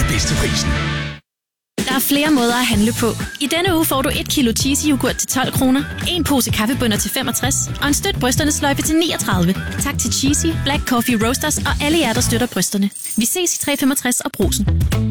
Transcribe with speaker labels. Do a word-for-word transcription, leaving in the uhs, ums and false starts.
Speaker 1: bedste prisen.
Speaker 2: Der er flere måder at handle på. I denne uge får du et kilo cheesy yoghurt til tolv kroner, en pose kaffebønner til femogtres og en støt brysterne sløjfe til niogtredive. Tak til Cheesy, Black Coffee Roasters og alle jer, der støtter brysterne. Vi ses i tre femogtres og Brugsen.